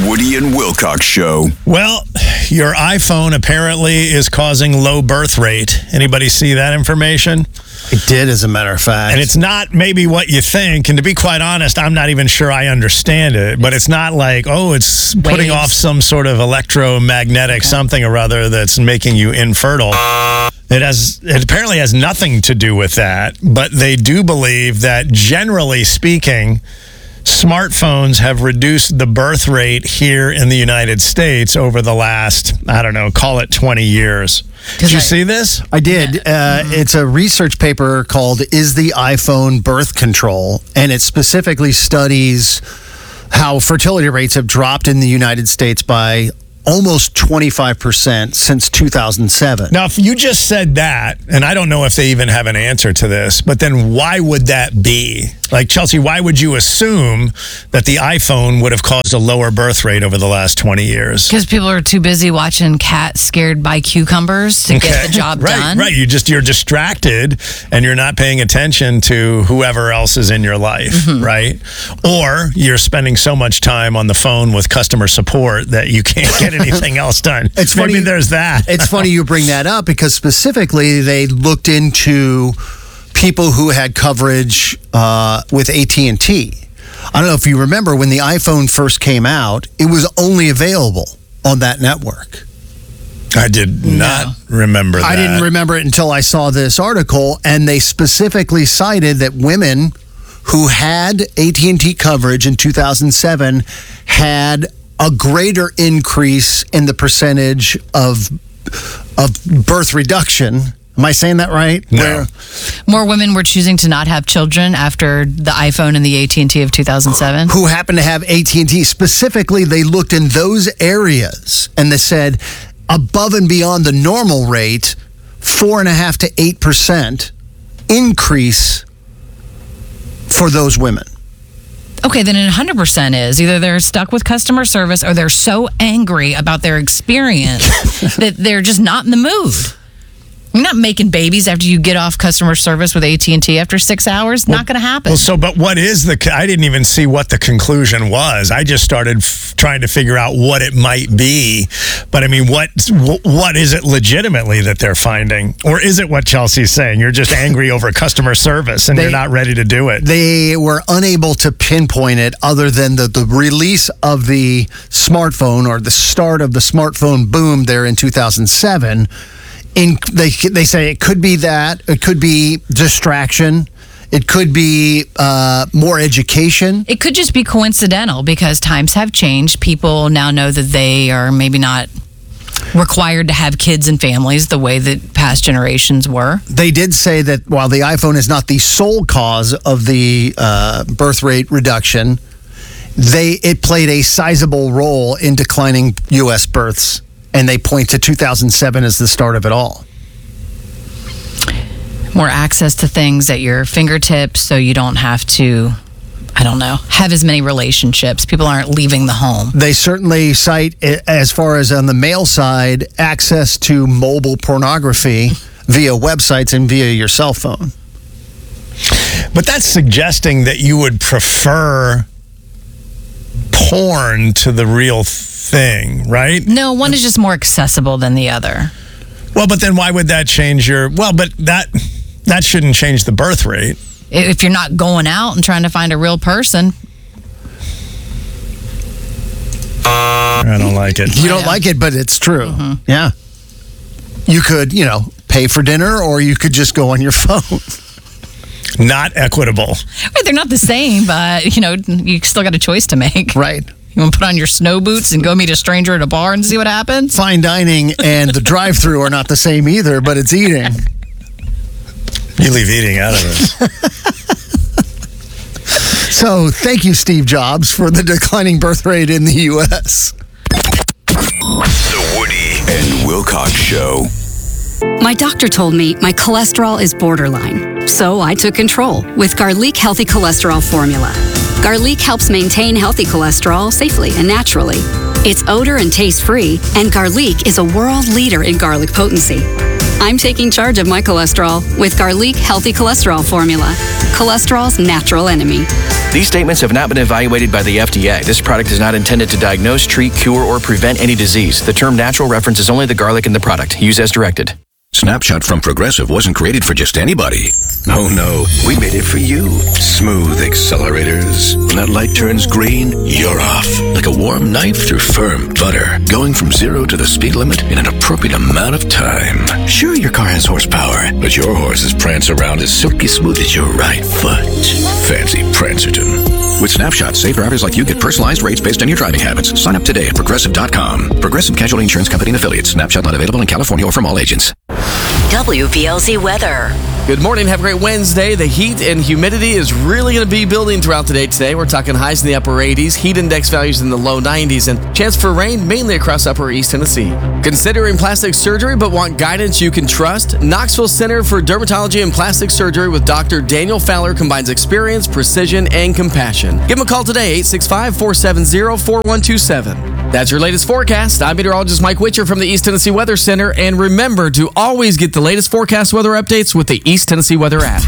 The Woody and Wilcox Show. Well, your iPhone apparently is causing low birth rate. Anybody see that information? It did, as a matter of fact. And it's not maybe what you think. And to be quite honest, I'm not even sure I understand it. But it's not like, it's putting off some sort of electromagnetic something or other that's making you infertile. It apparently has nothing to do with that. But they do believe that, generally speaking, smartphones have reduced the birth rate here in the United States over the last, call it 20 years. Did you see this? I did. It's a research paper called Is the iPhone Birth Control? And it specifically studies how fertility rates have dropped in the United States by almost 25% since 2007. Now, if you just said that, and I don't know if they even have an answer to this, but then why would that be? Like, Chelsea, why would you assume that the iPhone would have caused a lower birth rate over the last 20 years? Because people are too busy watching cats scared by cucumbers to get the job done. Right. You're distracted and you're not paying attention to whoever else is in your life, right? Or you're spending so much time on the phone with customer support that you can't get anything else done. Maybe there's that. It's funny you bring that up because specifically they looked into people who had coverage with AT&T. I don't know if you remember when the iPhone first came out, it was only available on that network. I did not remember that. I didn't remember it until I saw this article, and they specifically cited that women who had AT&T coverage in 2007 had a greater increase in the percentage of birth reduction. Am I saying that right? No. More women were choosing to not have children after the iPhone and the AT&T of 2007. Who happened to have AT&T. Specifically, they looked in those areas and they said above and beyond the normal rate, 4.5% to 8% increase for those women. Okay, then 100% is either they're stuck with customer service or they're so angry about their experience that they're just not in the mood. You're not making babies after you get off customer service with AT&T after 6 hours. Not going to happen. But what is I didn't even see what the conclusion was. I just started trying to figure out what it might be. But I mean, what is it legitimately that they're finding? Or is it what Chelsea's saying? You're just angry over customer service and you're not ready to do it. They were unable to pinpoint it other than the release of the smartphone or the start of the smartphone boom there in 2007. They say it could be that. It could be distraction. It could be more education. It could just be coincidental because times have changed. People now know that they are maybe not required to have kids and families the way that past generations were. They did say that while the iPhone is not the sole cause of the birth rate reduction, it played a sizable role in declining U.S. births. And they point to 2007 as the start of it all. More access to things at your fingertips so you don't have to, have as many relationships. People aren't leaving the home. They certainly cite, as far as on the male side, access to mobile pornography via websites and via your cell phone. But that's suggesting that you would prefer porn to the real thing, right? No, one is just more accessible than the other. Well, but then why would that change but that shouldn't change the birth rate. If you're not going out and trying to find a real person. I don't like it. You don't like it, but it's true. Mm-hmm. Yeah. You could, pay for dinner or you could just go on your phone. Not equitable. Right, they're not the same, but, you still got a choice to make. Right. You want to put on your snow boots and go meet a stranger at a bar and see what happens? Fine dining and the drive-thru are not the same either, but it's eating. You leave eating out of it. So, thank you, Steve Jobs, for the declining birth rate in the U.S. The Woody and Wilcox Show. My doctor told me my cholesterol is borderline, so I took control with Garlic Healthy Cholesterol Formula. Garlic helps maintain healthy cholesterol safely and naturally. It's odor and taste-free, and Garlic is a world leader in garlic potency. I'm taking charge of my cholesterol with Garlic Healthy Cholesterol Formula. Cholesterol's natural enemy. These statements have not been evaluated by the FDA. This product is not intended to diagnose, treat, cure, or prevent any disease. The term natural references only the garlic in the product. Use as directed. Snapshot from Progressive wasn't created for just anybody. Oh no, we made it for you. Smooth accelerators. When that light turns green, you're off. Like a warm knife through firm butter. Going from 0 to the speed limit in an appropriate amount of time. Sure, your car has horsepower, but your horses prance around as silky smooth as your right foot. Fancy Prancerton. With Snapshot, safe drivers like you get personalized rates based on your driving habits. Sign up today at Progressive.com. Progressive Casualty Insurance Company and Affiliates. Snapshot not available in California or from all agents. WVLZ weather. Good morning. Have a great Wednesday. The heat and humidity is really going to be building throughout the day today. We're talking highs in the upper 80s, heat index values in the low 90s, and chance for rain mainly across upper East Tennessee. Considering plastic surgery but want guidance you can trust? Knoxville Center for Dermatology and Plastic Surgery with Dr. Daniel Fowler combines experience, precision, and compassion. Give him a call today, 865-470-4127. That's your latest forecast. I'm meteorologist Mike Witcher from the East Tennessee Weather Center, and remember to always get the latest forecast weather updates with the East Tennessee Weather app.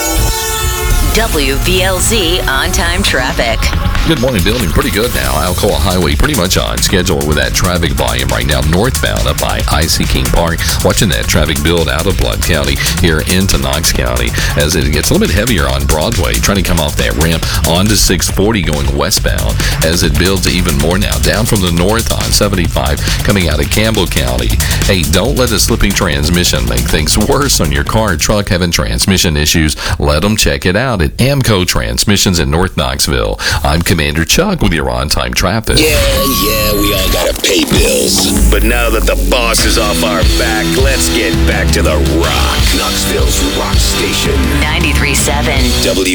WVLZ on-time traffic. Good morning, building pretty good now. Alcoa Highway pretty much on schedule with that traffic volume right now northbound up by I.C. King Park. Watching that traffic build out of Blood County here into Knox County as it gets a little bit heavier on Broadway, trying to come off that ramp onto 640 going westbound as it builds even more now. Down from the north on 75 coming out of Campbell County. Hey, don't let a slipping transmission make things worse on your car or truck having transmission issues. Let them check it out at Amco Transmissions in North Knoxville. I'm Commander Chuck with your on-time traffic. Yeah, we all gotta pay bills. But now that the boss is off our back, let's get back to the rock. Knoxville's rock station. 93.7.